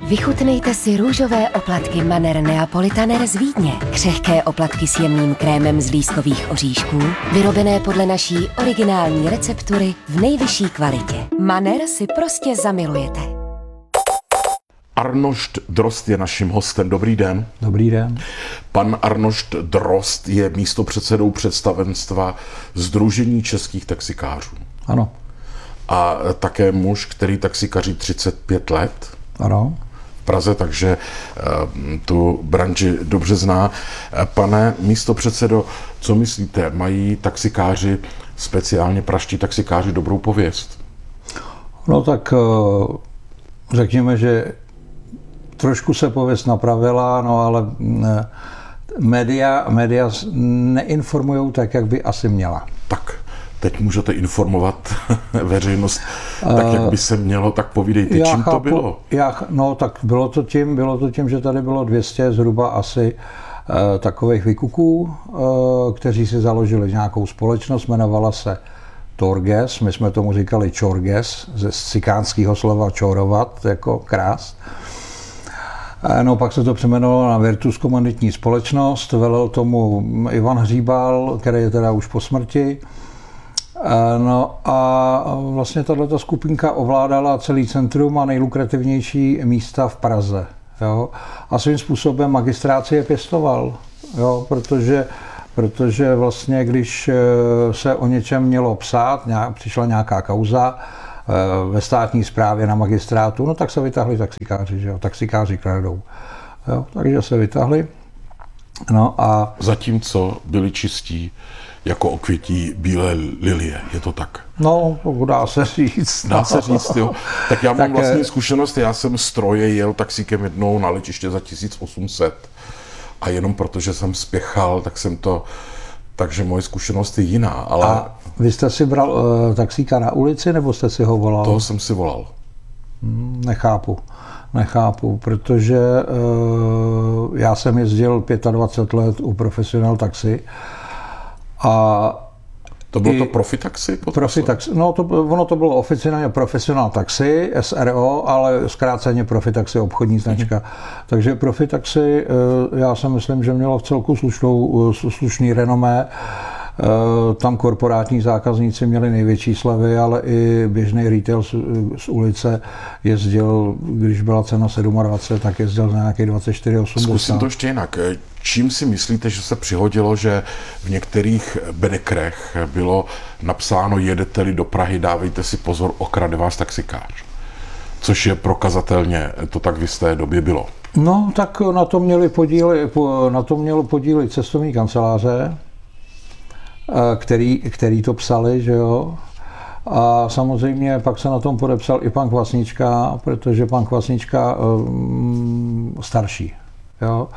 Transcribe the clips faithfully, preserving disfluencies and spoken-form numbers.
Vychutnejte si růžové oplatky Manner Neapolitaner z Vídně. Křehké oplatky s jemným krémem z lískových oříšků, vyrobené podle naší originální receptury v nejvyšší kvalitě. Manner si prostě zamilujete. Arnošt Drozd je naším hostem. Dobrý den. Dobrý den. Pan Arnošt Drozd je místopředsedou představenstva Sdružení českých taxikářů. Ano. A také muž, který taxikaří třicet pět let. Ano. V Praze, takže tu branži dobře zná. Pane místopředsedo, co myslíte, mají taxikáři, speciálně pražští taxikáři, dobrou pověst? No tak řekněme, že trošku se pověst napravila, no ale média, média neinformujou tak, jak by asi měla. Tak, teď můžete informovat veřejnost tak, jak by se mělo, tak povídejte, čím chápu, to bylo? Já, no tak bylo to tím, bylo to tím, že tady bylo dvě stě zhruba asi eh, takových vykuků, eh, kteří si založili nějakou společnost, jmenovala se Torges, my jsme tomu říkali Čorges, ze cikánského slova čorovat, jako krást. No, pak se to přejmenovalo na Virtus Komanditní společnost, velel tomu Ivan Hříbal, který je teda už po smrti. No a vlastně tato skupinka ovládala celý centrum a nejlukrativnější místa v Praze. Jo? A svým způsobem magistrát si je pěstoval, jo? Protože, protože vlastně, když se o něčem mělo psát, přišla nějaká kauza ve státní správě na magistrátu, no tak se vytáhli taxikáři, že jo? Taxikáři kradou. Jo? Takže se vytáhli. No a zatímco byli čistí jako okvětí bílé lilie, je to tak? No, dá se říct. Dá se říct, jo. Tak já mám tak, vlastní zkušenost, já jsem stroje jel taxíkem jednou na letiště za tisíc osm set a jenom protože jsem spěchal, tak jsem to, takže moje zkušenost je jiná, ale... A vy jste si bral uh, taxíka na ulici, nebo jste si ho volal? Toho jsem si volal. Hmm, nechápu. Nechápu, protože uh, já jsem jezdil dvacet pět let u Professional Taxi a to bylo to Profitaxi? Profitaxi, no to, ono to bylo oficiálně Professional Taxi, S R O, ale zkráceně Profitaxi, obchodní značka. Mm. Takže Profitaxi, uh, já si myslím, že mělo v celku slušnou, uh, slušný renomé. Tam korporátní zákazníci měli největší slevy, ale i běžný retail z, z ulice jezdil, když byla cena dvacet sedm, tak jezdil za nějakých dvacet čtyři osmdesát. Zkusím to ještě jinak. Čím si myslíte, že se přihodilo, že v některých benekrech bylo napsáno jedete-li do Prahy, dávejte si pozor, okrade vás taxikář? Což je prokazatelně, to tak v jisté době bylo. No, tak na to měli podíly, na to mělo podíly cestovní kanceláře, Který, který to psali, že jo. A samozřejmě pak se na tom podepsal i pan Kvasnička, protože pan Kvasnička um, starší, jo.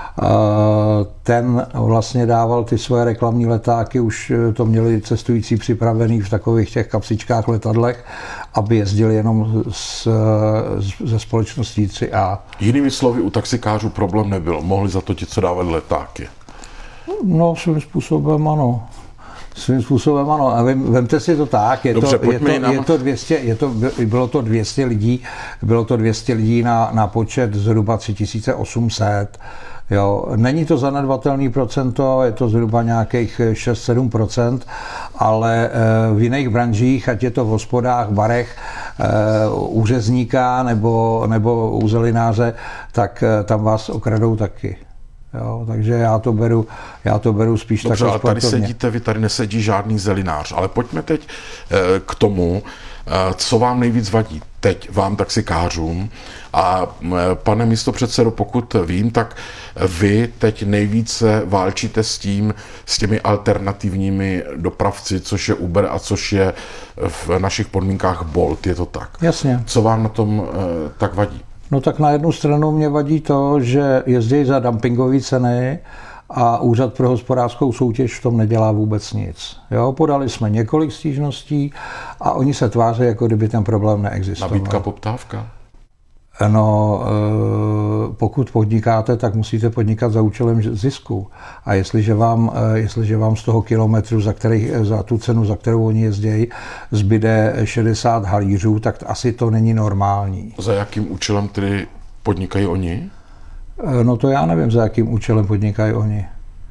Ten vlastně dával ty svoje reklamní letáky, už to měli cestující připravený v takových těch kapsičkách letadlech, aby jezdili jenom z, ze společností tři A. Jinými slovy, u taxikářů problém nebyl, mohli za to ti, co dávali letáky. No, svým způsobem ano. Svým způsobem ano. A vemte si to tak, je, Dobře, to, je, to, nám... je to dvě stě, je to, bylo to dvě stě lidí, bylo to dvě stě lidí na, na počet zhruba tři tisíce osm set. Jo. Není to zanedbatelný procento, je to zhruba nějakých šest sedm procent, ale v jiných branžích, ať je to v hospodách, barech, u řezníka nebo, nebo u zelináře, tak tam vás okradou taky. Jo, takže já to beru, já to beru spíš dobře, takhle sportovně. Dobře, ale tady sedíte, vy tady nesedí žádný zelinář, ale pojďme teď k tomu, co vám nejvíc vadí teď vám taxikářům. A pane místopředsedo, pokud vím, tak vy teď nejvíce válčíte s tím, s těmi alternativními dopravci, což je Uber a což je v našich podmínkách Bolt, je to tak? Jasně. Co vám na tom tak vadí? No tak na jednu stranu mě vadí to, že jezdí za dumpingové ceny a Úřad pro hospodářskou soutěž v tom nedělá vůbec nic. Jo, podali jsme několik stížností a oni se tváří, jako kdyby ten problém neexistoval. Nabídka, poptávka? No, pokud podnikáte, tak musíte podnikat za účelem zisku. A jestliže vám, jestliže vám z toho kilometru, za, který, za tu cenu, za kterou oni jezdí, zbyde šedesát halířů, tak asi to není normální. Za jakým účelem tedy Podnikají oni? No to já nevím, za jakým účelem podnikají oni.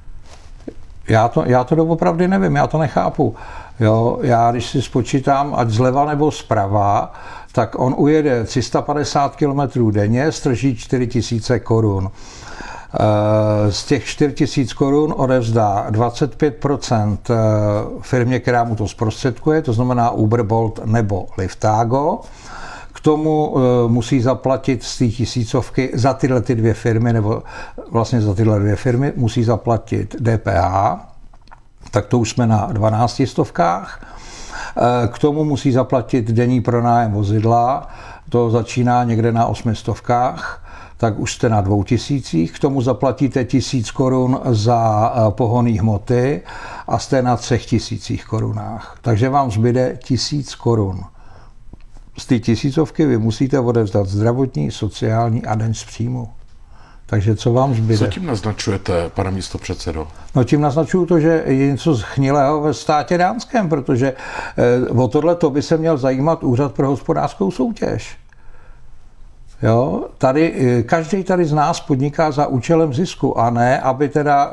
Já to, já to doopravdy nevím, já to nechápu. Jo, já když si spočítám, ať zleva nebo zprava, tak on ujede tři sta padesát kilometrů denně, strží čtyři tisíce korun. Z těch čtyři tisíce korun odevzdá dvacet pět procent firmě, která mu to zprostředkuje, to znamená Uber, Bolt nebo Liftago. K tomu musí zaplatit z té tisícovky za tyhle ty dvě firmy, nebo vlastně za tyhle dvě firmy musí zaplatit D P H, tak to už jsme na dvanácti stovkách. K tomu musí zaplatit denní pronájem vozidla, to začíná někde na osmi stovkách, tak už jste na dvou tisících. K tomu zaplatíte tisíc korun za pohonné hmoty a jste na třech tisících korunách. Takže vám zbyde tisíc korun. Z té tisícovky vy musíte odevzdat zdravotní, sociální a daň z příjmu. Takže co vám zbyde? Co tím naznačujete, pane místopředsedo? No tím naznačuju to, že je něco schnilého ve státě dánském, protože eh, o tohle to by se měl zajímat Úřad pro hospodářskou soutěž. Jo? Tady, eh, každý tady z nás podniká za účelem zisku a ne, aby teda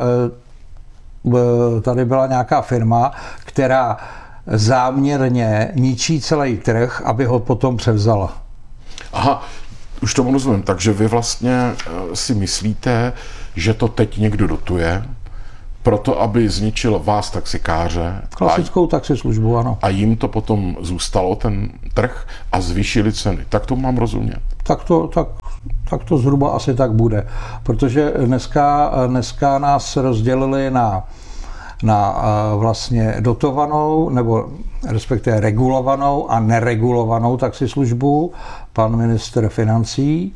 eh, tady byla nějaká firma, která záměrně ničí celý trh, aby ho potom převzala. Aha, už tomu rozumím. Takže vy vlastně si myslíte, že to teď někdo dotuje, proto aby zničil vás taxikáře. Klasickou a, taxislužbu, ano. A jim to potom zůstalo, ten trh, a zvýšili ceny. Tak to mám rozumět. Tak to, tak, tak to zhruba asi tak bude. Protože dneska, dneska nás rozdělili na na vlastně dotovanou, nebo respektive regulovanou a neregulovanou taxislužbu, pan ministr financí.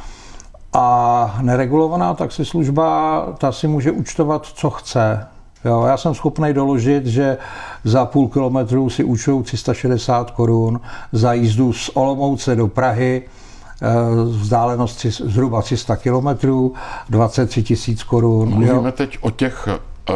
A neregulovaná taxislužba, ta si může účtovat, co chce. Jo, já jsem schopný doložit, že za půl kilometru si účtují tři sta šedesát korun, za jízdu z Olomouce do Prahy, vzdálenost zhruba tři sta kilometrů, dvacet tři tisíc korun. Mluvíme jo. teď o těch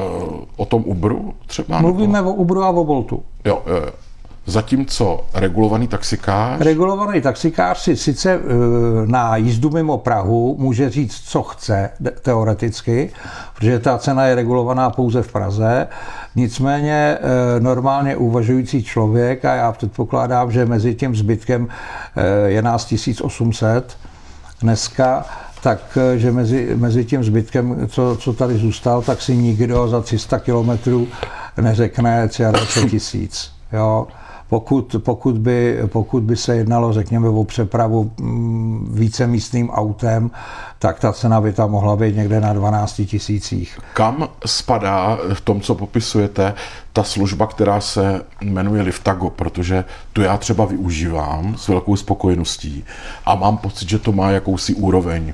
o tom Uberu třeba? Mluvíme nebo? o Uberu a o Boltu. Jo, jo. Zatímco regulovaný taxikář? Regulovaný taxikář si sice na jízdu mimo Prahu může říct, co chce teoreticky, protože ta cena je regulovaná pouze v Praze. Nicméně normálně uvažující člověk, a já předpokládám, že mezi tím zbytkem je nás tisíc osm set dneska, takže mezi, mezi tím zbytkem, co, co tady zůstal, tak si nikdo za tři sta kilometrů neřekne dvacet tři tisíc. Jo? Pokud, pokud, by, pokud by se jednalo, řekněme, o přepravu vícemístným autem, tak ta cena by tam mohla být někde na dvanácti tisících. Kam spadá v tom, co popisujete, ta služba, která se jmenuje Liftago, protože tu já třeba využívám s velkou spokojeností a mám pocit, že to má jakousi úroveň.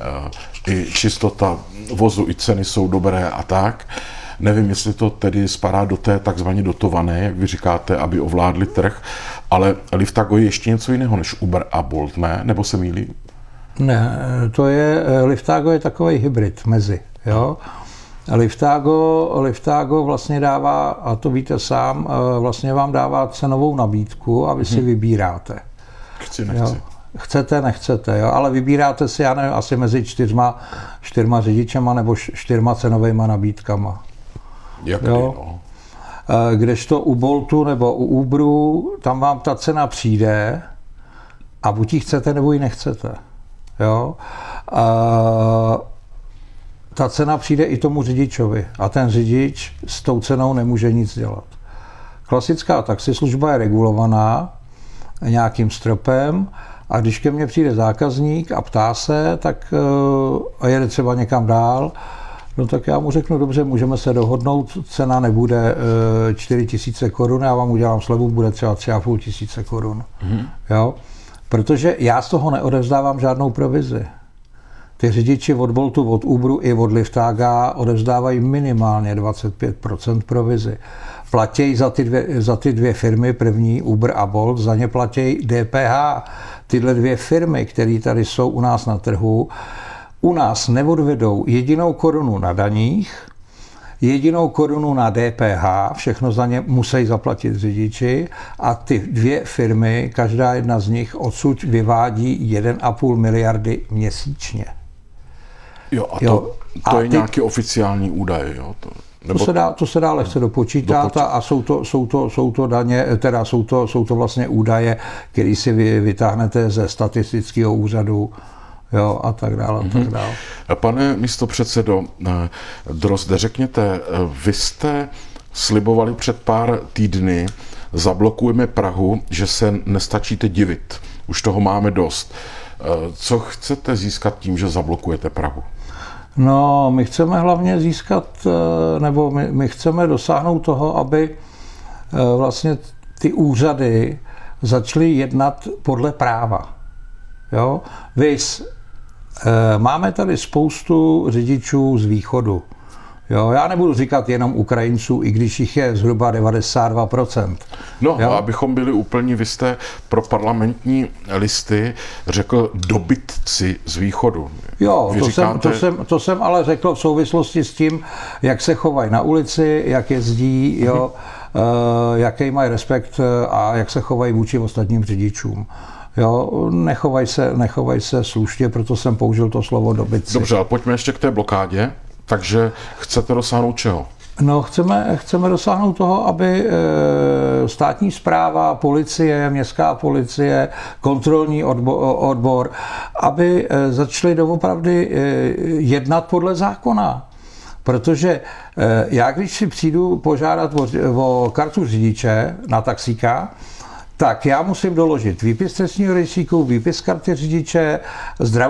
I čistota vozu, i ceny jsou dobré a tak. Nevím, jestli to tedy spadá do té takzvaně dotované, jak vy říkáte, aby ovládli trh, ale Liftago je ještě něco jiného než Uber a Bolt, ne? Nebo se mýlím? Ne, to je, Liftago je takový hybrid mezi, jo. Liftago, Liftago vlastně dává, a to víte sám, vlastně vám dává cenovou nabídku a vy si hmm. vybíráte. Chci, nechci. Jo. Chcete, nechcete, jo? Ale vybíráte si, já nevím, asi mezi čtyřma, čtyřma řidičema nebo čtyřma cenovejma nabídkama. Jak jo? No. Kdežto u Boltu nebo u Uberu, tam vám ta cena přijde a buď ji chcete, nebo ji nechcete. Jo? A ta cena přijde i tomu řidičovi a ten řidič s tou cenou nemůže nic dělat. Klasická taxislužba je regulovaná nějakým stropem, a když ke mně přijde zákazník a ptá se, tak a jede třeba někam dál, no tak já mu řeknu, dobře, můžeme se dohodnout, cena nebude čtyři tisíce korun, já vám udělám slevu, bude třeba tři a půl tisíce korun. Mm-hmm. Jo? Protože já z toho neodevzdávám žádnou provizi. Ty řidiči od Boltu, od Uberu i od Liftaga odevzdávají minimálně dvacet pět procent provizi. Platí za ty, dvě, za ty dvě firmy, první Uber a Bolt, za ně platí D P H. Tyhle dvě firmy, které tady jsou u nás na trhu, u nás neodvedou jedinou korunu na daních, jedinou korunu na D P H, všechno za ně musí zaplatit řidiči a ty dvě firmy, každá jedna z nich odsud vyvádí jeden a půl miliardy měsíčně. Jo, a to, Jo, to a je ty- nějaký oficiální údaj, jo? To, nebo... To se dá, to se dá lehce dopočítat Dopočít. a jsou to, jsou to, jsou to daně, teda jsou to, jsou to vlastně údaje, které si vy vytáhnete ze statistického úřadu, jo, a tak dále, a tak dále. Pane místopředsedo Drozde, řekněte, vy jste slibovali před pár týdny, zablokujeme Prahu, že se nestačíte divit. Už toho máme dost. Co chcete získat tím, že zablokujete Prahu? No, my chceme hlavně získat, nebo my, my chceme dosáhnout toho, aby vlastně ty úřady začaly jednat podle práva. Jo? Vys, máme tady spoustu řidičů z východu. Jo? Já nebudu říkat jenom Ukrajinců, i když jich je zhruba devadesát dva procent. No, Jo? abychom byli úplně, vy jste pro parlamentní listy řekl dobytci z východu. Jo, Vy to, říkáte... jsem, to, jsem, to jsem ale řekl v souvislosti s tím, jak se chovají na ulici, jak jezdí, jo, uh, jaký mají respekt a jak se chovají vůči ostatním řidičům. Jo, nechovají se, nechovají se slušně, proto jsem použil to slovo dobytci. Dobře, ale pojďme ještě k té blokádě. Takže chcete dosáhnout čeho? No, chceme, chceme dosáhnout toho, aby e, státní správa, policie, městská policie, kontrolní odbor, odbor aby e, začaly doopravdy e, jednat podle zákona. Protože e, já, když si přijdu požádat o, o kartu řidiče na taxíka, tak já musím doložit výpis trestního rejstříku, výpis karty řidiče, zdravotní